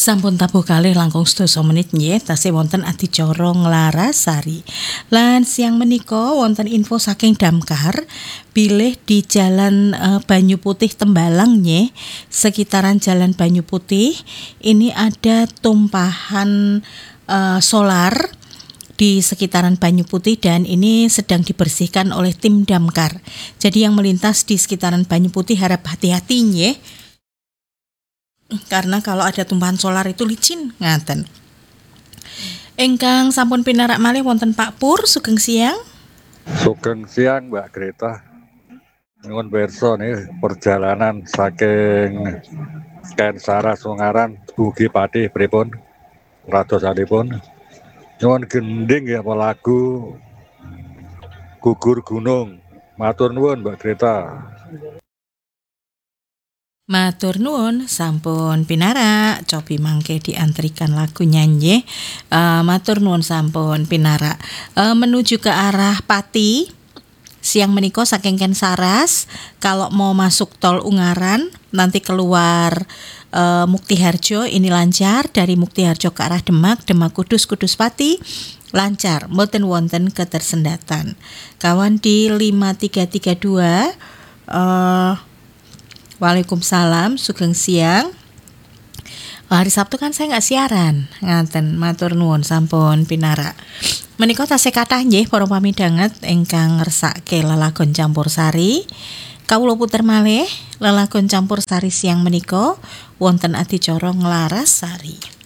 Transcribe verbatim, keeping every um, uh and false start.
Sampun tabuh kalih langkung sedasa menit nggih tasih wonten adicara Nglarasari. Lan siang menika wonten info saking Damkar bilih di Jalan uh, Banyu Putih Tembalang nggih, sekitaran Jalan Banyu Putih ini ada tumpahan uh, solar di sekitaran Banyu Putih dan ini sedang dibersihkan oleh tim Damkar. Jadi yang melintas di sekitaran Banyu Putih harap hati-hati nggih. Karena kalau ada tumpahan solar itu licin ngaten. Engkang sampun pinarak malih wonten Pak Pur sugeng siang. Sugeng siang Mbak Greta. Nyuwun pirsa nih perjalanan saking Kensara Sungaran Bugi Pati pripun radosanipun. Nyuwun gending ya lagu Gugur Gunung. Matur nuwun Mbak Greta. Matur nuwun sampun pinarak, cobi mangke diantrikan lagu nyanyi. Uh, matur nuwun sampun pinarak. Uh, menuju ke arah Pati siang menika saking Kensaras, kalau mau masuk tol Ungaran nanti keluar uh, Muktiharjo ini lancar, dari Muktiharjo ke arah Demak, Demak Kudus, Kudus Pati lancar, mboten wonten ketersendatan. Kawan di lima tiga tiga dua uh, Waalaikumsalam, sugeng siang. Hari Sabtu kan saya nggak siaran, ngaten matur nuwun sampun pinarak. Menika tasih kathah nggih para pamidanget ingkang ngersake lelagon campursari. Kawula puter malih lelagon campursari siang menika wonten adicara Nglarasari.